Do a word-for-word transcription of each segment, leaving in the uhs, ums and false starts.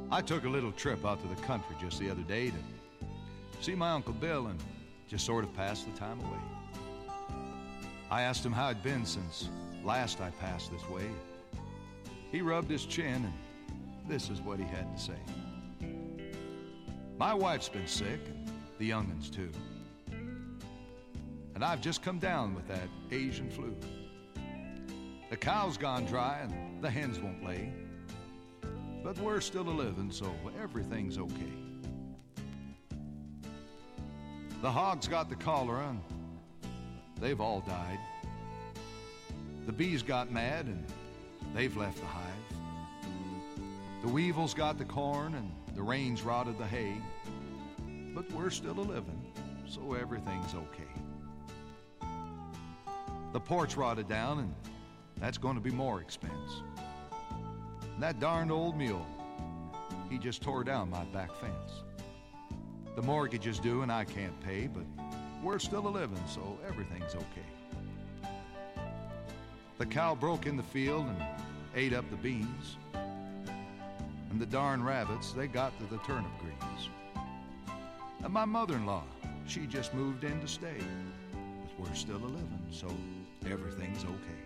I took a little trip out to the country just the other day to see my Uncle Bill and just sort of pass the time away. I asked him how it'd been since last I passed this way. He rubbed his chin, and this is what he had to say. My wife's been sick, and the young'uns too. And I've just come down with that Asian flu. The cow's gone dry and the hens won't lay. But we're still a-living, so everything's okay. The hogs got the cholera and they've all died. The bees got mad and they've left the hive. The weevils got the corn and the rains rotted the hay. But we're still a-living, so everything's okay. The porch rotted down and that's going to be more expense. And that darned old mule, he just tore down my back fence. The mortgage is due and I can't pay, but we're still a-living, so everything's okay. The cow broke in the field and ate up the beans. And the darn rabbits, they got to the turnip greens. And my mother-in-law, she just moved in to stay. But we're still a-living, so everything's okay.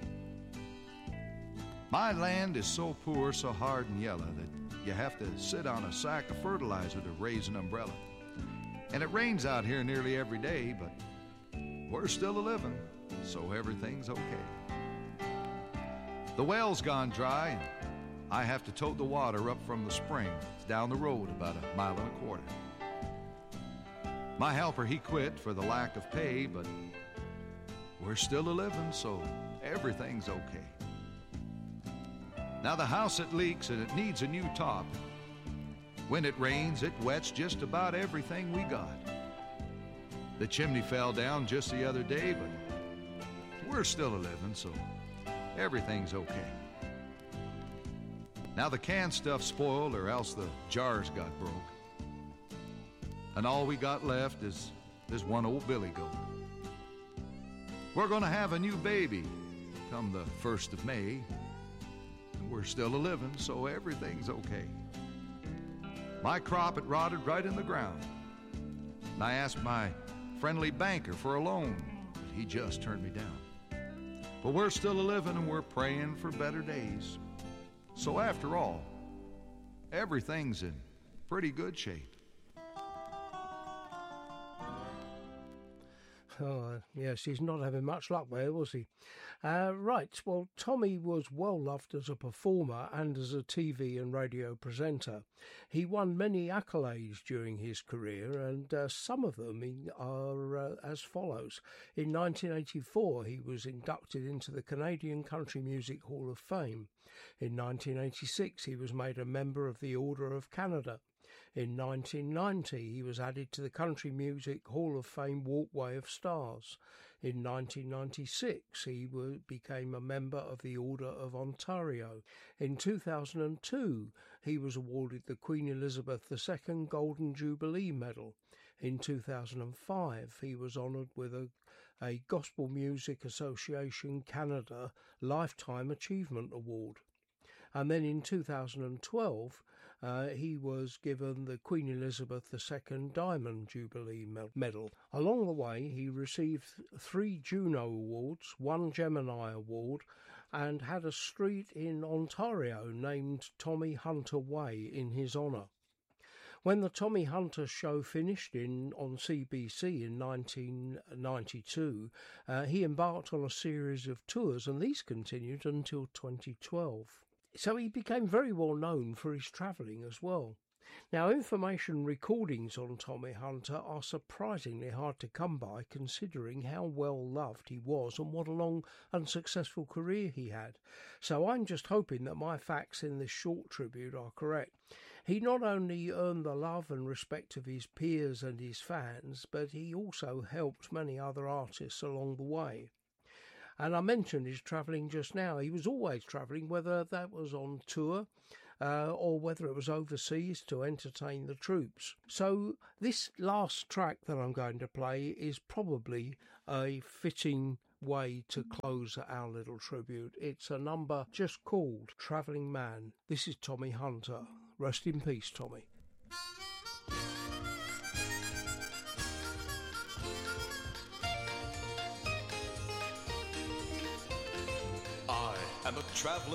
My land is so poor, so hard and yellow that you have to sit on a sack of fertilizer to raise an umbrella. And it rains out here nearly every day, but we're still a-living, so everything's okay. The well's gone dry, and I have to tote the water up from the spring. It's down the road about a mile and a quarter. My helper, he quit for the lack of pay, but we're still a-living, so everything's okay. Now the house, it leaks and it needs a new top. When it rains, it wets just about everything we got. The chimney fell down just the other day, but we're still a-living, so everything's okay. Now the canned stuff spoiled, or else the jars got broke. And all we got left is this one old billy goat. We're gonna have a new baby come the first of May. We're still a-living, so everything's okay. My crop, it rotted right in the ground. And I asked my friendly banker for a loan, but he just turned me down. But we're still a-living and we're praying for better days. So after all, everything's in pretty good shape. Oh, yes, he's not having much luck there, was he? Uh, right, well, Tommy was well loved as a performer and as a T V and radio presenter. He won many accolades during his career, and uh, some of them are uh, as follows. In nineteen eighty-four, he was inducted into the Canadian Country Music Hall of Fame. In nineteen eighty-six, he was made a member of the Order of Canada. In nineteen ninety, he was added to the Country Music Hall of Fame Walkway of Stars. In nineteen ninety-six, he became a member of the Order of Ontario. In two thousand two, he was awarded the Queen Elizabeth the Second Golden Jubilee Medal. In two thousand five, he was honoured with a, a Gospel Music Association Canada Lifetime Achievement Award. And then in two thousand twelve, uh, he was given the Queen Elizabeth the Second Diamond Jubilee Medal. Along the way, he received three Juno Awards, one Gemini Award, and had a street in Ontario named Tommy Hunter Way in his honour. When the Tommy Hunter show finished in on C B C in nineteen ninety-two, uh, he embarked on a series of tours, and these continued until twenty twelve. So he became very well known for his travelling as well. Now, information recordings on Tommy Hunter are surprisingly hard to come by, considering how well loved he was and what a long and successful career he had. So I'm just hoping that my facts in this short tribute are correct. He not only earned the love and respect of his peers and his fans, but he also helped many other artists along the way. And I mentioned his travelling just now. He was always travelling, whether that was on tour uh, or whether it was overseas to entertain the troops. So this last track that I'm going to play is probably a fitting way to close our little tribute. It's a number just called Travelling Man. This is Tommy Hunter, Rest in peace, Tommy. I am a traveling